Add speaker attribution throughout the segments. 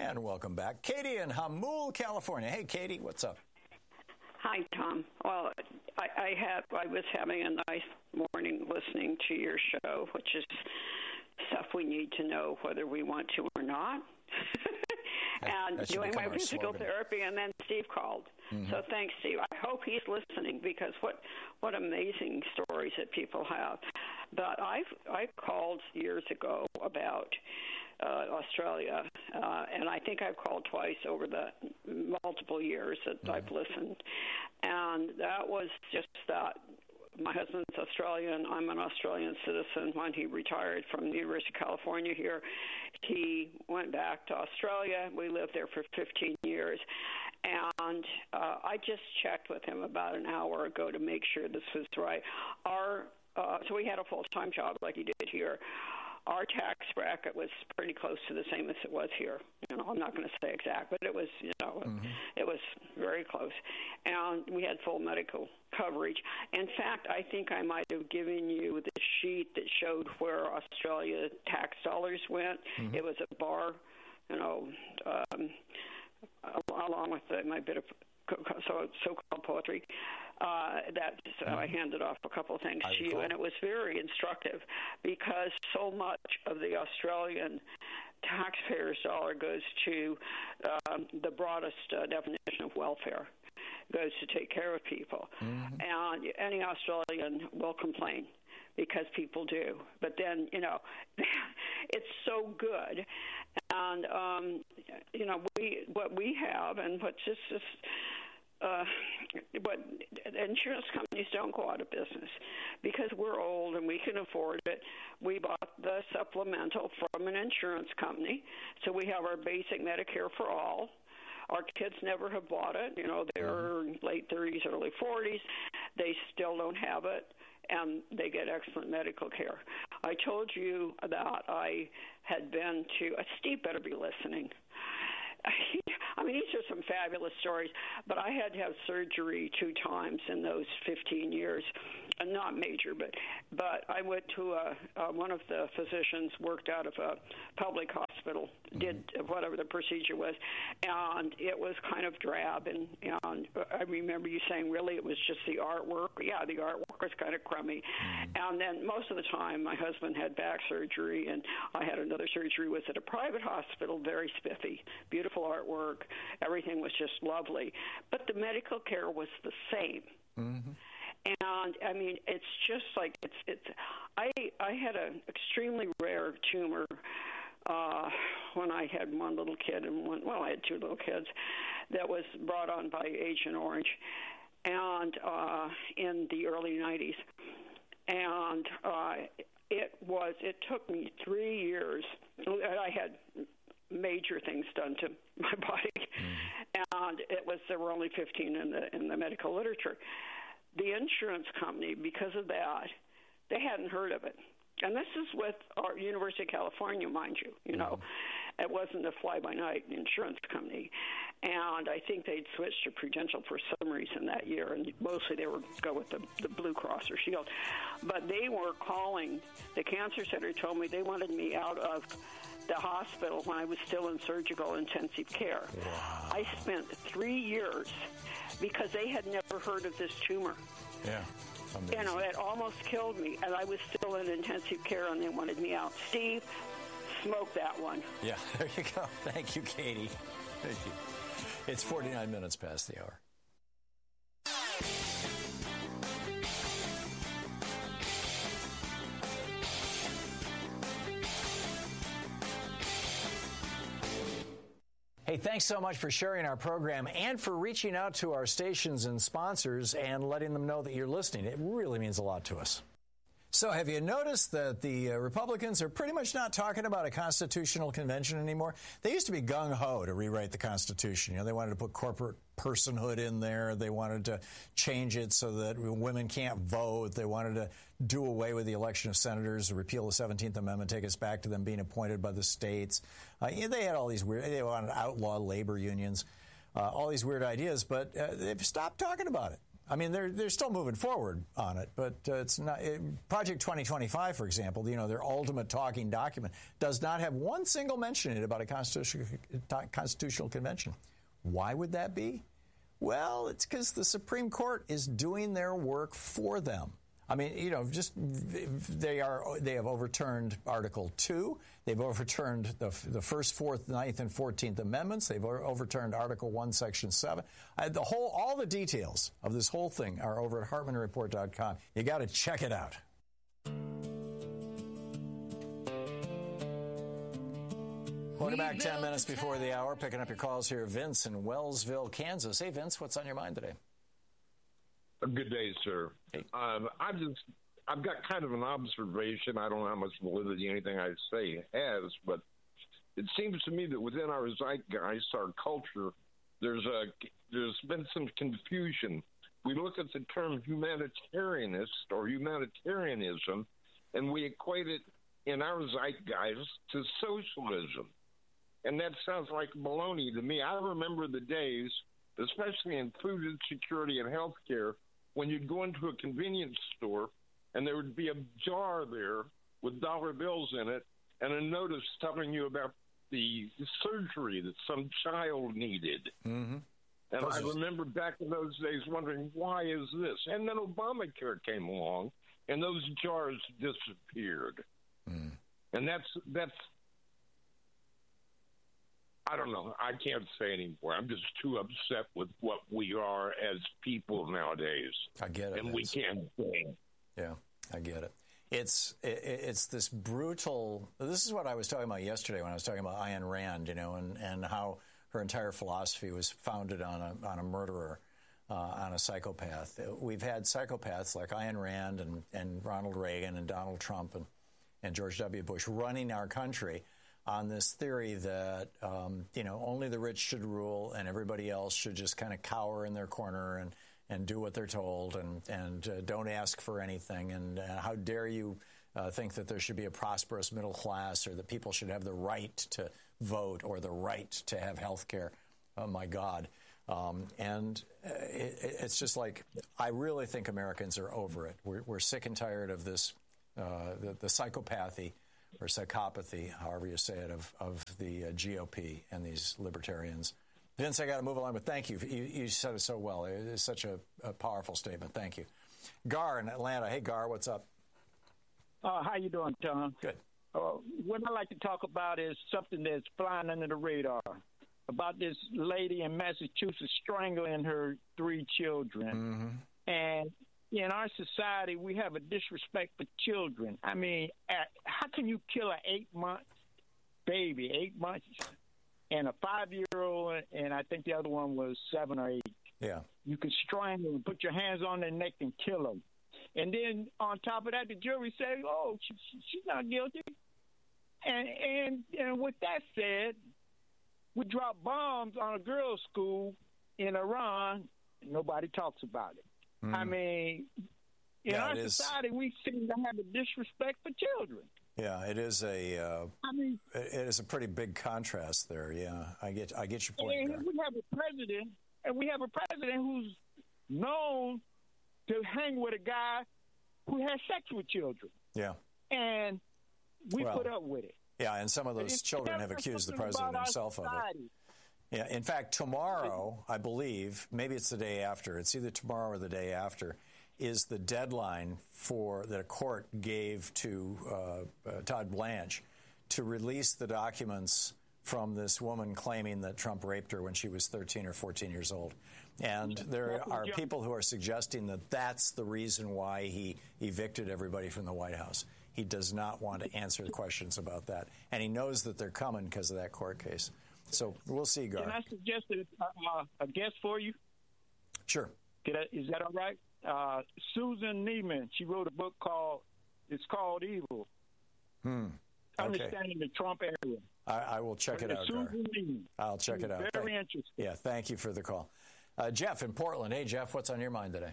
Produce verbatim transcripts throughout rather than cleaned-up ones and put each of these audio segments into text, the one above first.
Speaker 1: And welcome back. Katie in Hamul, California. Hey, Katie, what's up?
Speaker 2: Hi, Tom. Well, I, I have. I was having a nice morning listening to your show, which is stuff we need to know whether we want to or not. and
Speaker 1: that
Speaker 2: doing my physical
Speaker 1: slogan.
Speaker 2: therapy, and then Steve called. Mm-hmm. So thanks, Steve. I hope he's listening, because what what amazing stories that people have. But I've I called years ago about uh, Australia, uh, and I think I've called twice over the multiple years that mm-hmm. I've listened, and that was just that. My husband's Australian. I'm an Australian citizen. When he retired from the University of California here, he went back to Australia. We lived there for fifteen years. And uh, I just checked with him about an hour ago to make sure this was right. Our uh, so we had a full-time job like he did here. Our tax bracket was pretty close to the same as it was here. You know, I'm not going to say exact, but it was, you know, mm-hmm. it was very close. And we had full medical coverage. In fact, I think I might have given you the sheet that showed where Australia tax dollars went. Mm-hmm. It was a bar, you know, um, along with the, my bit of so so-called poetry, uh, that uh, mm-hmm. I handed off a couple of things I to recall. you, and it was very instructive, because so much of the Australian taxpayers' dollar goes to um, the broadest uh, definition of welfare, goes to take care of people. Mm-hmm. And any Australian will complain, because people do. But then, you know, it's so good. And, um, you know, we what we have and what's just this, uh, what insurance companies don't go out of business because we're old and we can afford it. We bought the supplemental from an insurance company, so we have our basic Medicare for all. Our kids never have bought it. You know, they're late thirties, early forties. They still don't have it, and they get excellent medical care. I told you that I had been to, uh, Steve better be listening. I mean, these are some fabulous stories, but I had to have surgery two times in those fifteen years. Uh, not major, but but I went to a, uh, one of the physicians worked out of a public hospital, did whatever the procedure was, and it was kind of drab. And, and I remember you saying, really, it was just the artwork? Yeah, the artwork was kind of crummy. Mm-hmm. And then most of the time, my husband had back surgery, and I had another surgery, was at a private hospital, very spiffy, beautiful artwork. Everything was just lovely. But the medical care was the same. Mm-hmm. And I mean, it's just like it's. It's. I I had an extremely rare tumor uh, when I had one little kid and one. Well, I had two little kids that was brought on by Agent Orange, and uh, in the early nineties, and uh, it was. It took me three years. I had major things done to my body, mm. and it was there were only fifteen in the in the medical literature. The insurance company, because of that, they hadn't heard of it. And this is with our University of California, mind you. You know, mm-hmm. It wasn't a fly-by-night insurance company. And I think they'd switched to Prudential for some reason that year, and mostly they would go with the, the Blue Cross or Shield. But they were calling. The cancer center told me they wanted me out of the hospital when I was still in surgical intensive care.
Speaker 1: Wow.
Speaker 2: I spent three years because they had never heard of this tumor.
Speaker 1: Yeah. Amazing.
Speaker 2: You know, it almost killed me, and I was still in intensive care, and they wanted me out. Steve, smoke that one.
Speaker 1: Yeah, there you go. Thank you, Katie. Thank you. It's forty-nine minutes past the hour. Hey, thanks so much for sharing our program and for reaching out to our stations and sponsors and letting them know that you're listening. It really means a lot to us. So have you noticed that the uh, Republicans are pretty much not talking about a constitutional convention anymore? They used to be gung-ho to rewrite the Constitution. You know, they wanted to put corporate personhood in there. They wanted to change it so that women can't vote. They wanted to do away with the election of senators, repeal the seventeenth Amendment, take us back to them being appointed by the states. Uh, you know, they had all these weird, they wanted to outlaw labor unions, uh, all these weird ideas, but uh, they've stopped talking about it. I mean, they're they're still moving forward on it, but uh, it's not. It, Project twenty twenty-five, for example, you know, their ultimate talking document does not have one single mention in it about a constitutional constitutional convention. Why would that be? Well, it's because the Supreme Court is doing their work for them. I mean, you know, just they are they have overturned Article two. They've overturned the the first, fourth, ninth, and fourteenth Amendments. They've overturned Article one, Section seven. I, the whole, all the details of this whole thing are over at Hartmann Report dot com. You got to check it out. Welcome back. Ten minutes before the hour, picking up your calls here. Vince in Wellsville, Kansas. Hey, Vince, what's on your mind today?
Speaker 3: Good day, sir.
Speaker 1: Hey.
Speaker 3: Um, I've just, I've got kind of an observation. I don't know how much validity anything I say has, but it seems to me that within our zeitgeist, our culture, there's a, there's been some confusion. We look at the term humanitarianist or humanitarianism, and we equate it in our zeitgeist to socialism. And that sounds like baloney to me. I remember the days, especially in food insecurity and health care, when you'd go into a convenience store and there would be a jar there with dollar bills in it and a notice telling you about the surgery that some child needed.
Speaker 1: Mm-hmm.
Speaker 3: And
Speaker 1: Those
Speaker 3: I
Speaker 1: are...
Speaker 3: remember back in those days wondering, why is this? And then Obamacare came along and those jars disappeared. Mm. And that's, that's, I don't know. I can't say anymore. I'm just too upset with what we are as people nowadays.
Speaker 1: I get it.
Speaker 3: And we can't say.
Speaker 1: Yeah, I get it. It's it, it's this brutal. This is what I was talking about yesterday when I was talking about Ayn Rand, you know, and, and how her entire philosophy was founded on a on a murderer, uh, on a psychopath. We've had psychopaths like Ayn Rand and, and Ronald Reagan and Donald Trump and, and George W. Bush running our country on this theory that, um, you know, only the rich should rule and everybody else should just kind of cower in their corner and, and do what they're told and, and uh, don't ask for anything. And uh, how dare you uh, think that there should be a prosperous middle class or that people should have the right to vote or the right to have health care. Oh, my God. Um, and uh, it, it's just like, I really think Americans are over it. We're, we're sick and tired of this, uh, the, the psychopathy or psychopathy, however you say it, of, of the uh, G O P and these libertarians. Vince, I got to move along, but thank you. you. You said it so well. It's such a, a powerful statement. Thank you. Gar in Atlanta. Hey, Gar, what's up?
Speaker 4: Uh, how you doing, Tom?
Speaker 1: Good.
Speaker 4: Uh, what I like to talk about is something that's flying under the radar, about this lady in Massachusetts strangling her three children. Mm-hmm. And in our society, we have a disrespect for children. I mean, at, how can you kill an eight-month baby, eight months, and a five-year-old, and I think the other one was seven or eight?
Speaker 1: Yeah. You
Speaker 4: could strangle them, put your hands on their neck and kill them. And then on top of that, the jury said, oh, she, she, she's not guilty. And, and, and with that said, we dropped bombs on a girls' school in Iran, and nobody talks about it. Mm. I mean, in
Speaker 1: yeah,
Speaker 4: our
Speaker 1: is,
Speaker 4: society, we seem to have a disrespect for children.
Speaker 1: Yeah, it is a. Uh, I mean, it is a pretty big contrast there. Yeah, I get, I get your point.
Speaker 4: And
Speaker 1: there.
Speaker 4: we have a president, and we have a president who's known to hang with a guy who has sex with children.
Speaker 1: Yeah,
Speaker 4: and we
Speaker 1: well,
Speaker 4: put up with it.
Speaker 1: Yeah, and some of those it's children have accused the president himself of it. Yeah, in fact, tomorrow, I believe, maybe it's the day after, it's either tomorrow or the day after, is the deadline for that a court gave to uh, uh, Todd Blanche to release the documents from this woman claiming that Trump raped her when she was thirteen or fourteen years old. And there are people who are suggesting that that's the reason why he evicted everybody from the White House. He does not want to answer the questions about that. And he knows that they're coming because of that court case. So we'll see, Gar.
Speaker 4: Can I suggest a, uh, a guest for you?
Speaker 1: Sure.
Speaker 4: I, is that all right? Uh, Susan Neiman, she wrote a book called, it's called Evil.
Speaker 1: Hmm. Okay.
Speaker 4: Understanding the Trump Era.
Speaker 1: I, I will check it out, Gar. I'll check it out.
Speaker 4: Very
Speaker 1: thank,
Speaker 4: interesting.
Speaker 1: Yeah, thank you for the call. Uh, Jeff in Portland. Hey, Jeff, what's on your mind today?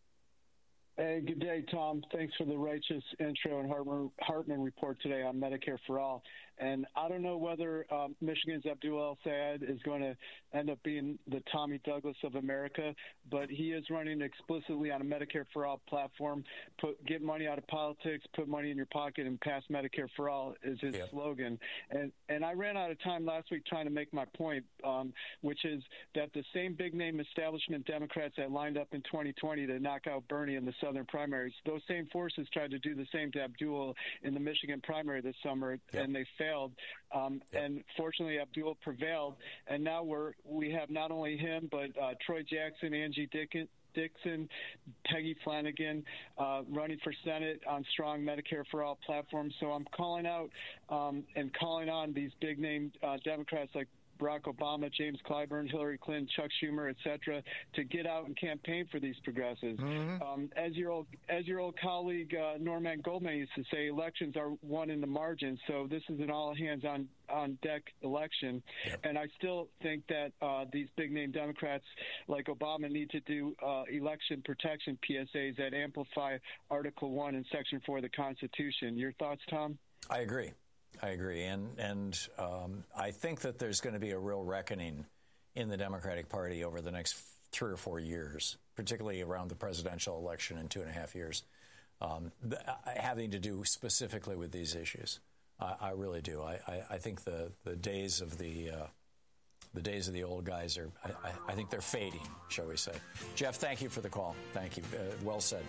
Speaker 5: Hey, good day, Tom. Thanks for the righteous intro and Hartmann, Hartmann report today on Medicare for All. And I don't know whether um, Michigan's Abdul El-Sayed is going to end up being the Tommy Douglas of America, but he is running explicitly on a Medicare for All platform. Put get money out of politics, put money in your pocket, and pass Medicare for All is his yep. slogan. And and I ran out of time last week trying to make my point, um, which is that the same big-name establishment Democrats that lined up in twenty twenty to knock out Bernie in the Southern primaries, those same forces tried to do the same to Abdul in the Michigan primary this summer, yep. and they failed. Um, yep. And fortunately, Abdul prevailed, and now we're we have not only him but uh, Troy Jackson, Angie Dickin, Dixon, Peggy Flanagan uh, running for Senate on strong Medicare for All platforms. So I'm calling out um, and calling on these big-name uh, Democrats like Barack Obama, James Clyburn, Hillary Clinton, Chuck Schumer, et cetera, to get out and campaign for these progressives. Mm-hmm. Um, as your old as your old colleague uh, Norman Goldman used to say, elections are won in the margins. So this is an all hands on on deck election, yep. and I still think that uh, these big name Democrats like Obama need to do uh, election protection P S As that amplify Article One and Section Four of the Constitution. Your thoughts, Tom?
Speaker 1: I agree. I agree, and and um, I think that there's going to be a real reckoning in the Democratic Party over the next three or four years, particularly around the presidential election in two and a half years, um, th- having to do specifically with these issues. I, I really do. I, I, I think the, the days of the uh, the days of the old guys are. I, I think they're fading, shall we say? Jeff, thank you for the call. Thank you. Uh, well said.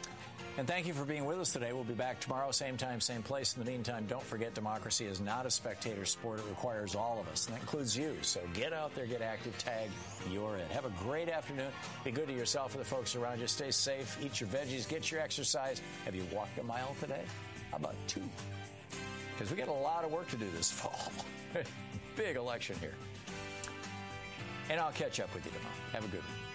Speaker 1: And thank you for being with us today. We'll be back tomorrow, same time, same place. In the meantime, don't forget democracy is not a spectator sport. It requires all of us, and that includes you. So get out there, get active, tag, you're in. Have a great afternoon. Be good to yourself and the folks around you. Stay safe, eat your veggies, get your exercise. Have you walked a mile today? How about two? Because we got a lot of work to do this fall. Big election here. And I'll catch up with you tomorrow. Have a good one.